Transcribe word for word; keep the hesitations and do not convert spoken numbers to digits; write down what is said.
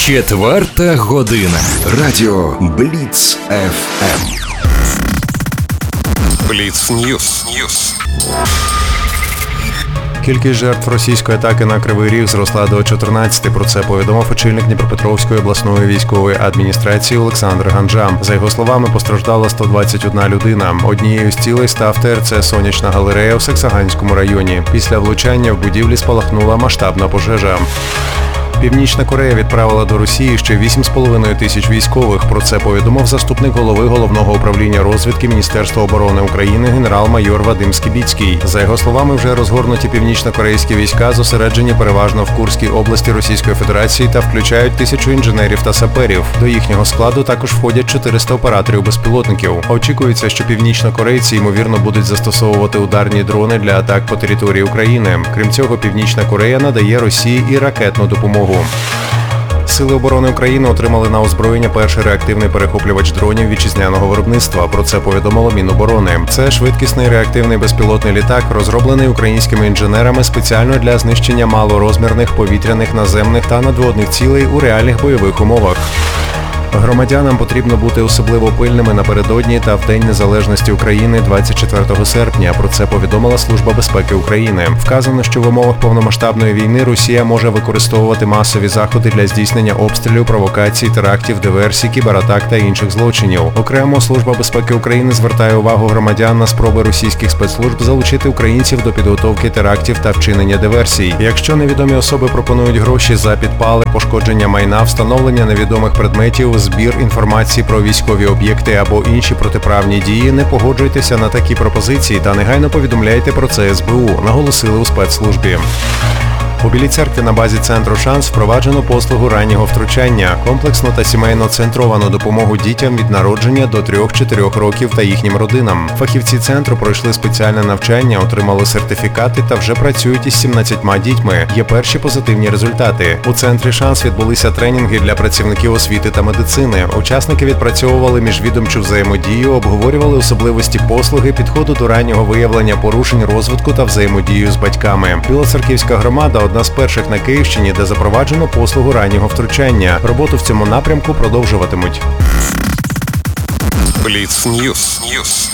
Четверта година. Радіо Бліц еф ем. Бліц Ньюс. Ньюс. Кількість жертв російської атаки на Кривий Ріг зросла до чотирнадцяти. Про це повідомив очільник Дніпропетровської обласної військової адміністрації Олександр Ганджа. За його словами, постраждала сто двадцять одна людина. Однією з цілей став ТРЦ «Сонячна галерея» у Саксаганському районі. Після влучання в будівлі спалахнула масштабна пожежа. Північна Корея відправила до Росії ще вісім з половиною тисяч військових. Про це повідомив заступник голови Головного управління розвідки Міністерства оборони України генерал-майор Вадим Скібіцький. За його словами, вже розгорнуті північно-корейські війська зосереджені переважно в Курській області Російської Федерації та включають тисячу інженерів та саперів. До їхнього складу також входять чотириста операторів-безпілотників. Очікується, що північнокорейці, ймовірно, будуть застосовувати ударні дрони для атак по території України. Крім цього, Північна Корея надає Росії і ракетну допомогу. Сили оборони України отримали на озброєння перший реактивний перехоплювач дронів вітчизняного виробництва. Про це повідомило Міноборони. Це швидкісний реактивний безпілотний літак, розроблений українськими інженерами спеціально для знищення малорозмірних повітряних, наземних та надводних цілей у реальних бойових умовах. Громадянам потрібно бути особливо пильними напередодні та в День Незалежності України двадцять четвертого серпня. Про це повідомила Служба безпеки України. Вказано, що в умовах повномасштабної війни Росія може використовувати масові заходи для здійснення обстрілів, провокацій, терактів, диверсій, кібератак та інших злочинів. Окремо, Служба безпеки України звертає увагу громадян на спроби російських спецслужб залучити українців до підготовки терактів та вчинення диверсій. Якщо невідомі особи пропонують гроші за підпали, пошкодження майна, встановлення невідомих предметів, збір інформації про військові об'єкти або інші протиправні дії, не погоджуйтеся на такі пропозиції та негайно повідомляйте про це ес бе у, наголосили у спецслужбі. У Білій Церкві на базі центру «Шанс» впроваджено послугу раннього втручання, комплексну та сімейно-центровану допомогу дітям від народження до трьох-чотирьох років та їхнім родинам. Фахівці центру пройшли спеціальне навчання, отримали сертифікати та вже працюють із сімнадцятьма дітьми. Є перші позитивні результати. У центрі «Шанс» відбулися тренінги для працівників освіти та медицини. Учасники відпрацьовували міжвідомчу взаємодію, обговорювали особливості послуги, підходу до раннього виявлення порушень розвитку та взаємодію з батьками. Білоцерківська громада – одна з перших на Київщині, де запроваджено послугу раннього втручання. Роботу в цьому напрямку продовжуватимуть. Бліц Ньюс. Ньюс.